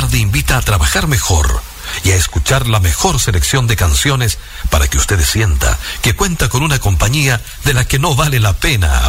tarde invita a trabajar mejor y a escuchar la mejor selección de canciones para que usted sienta que cuenta con una compañía de la que no vale la pena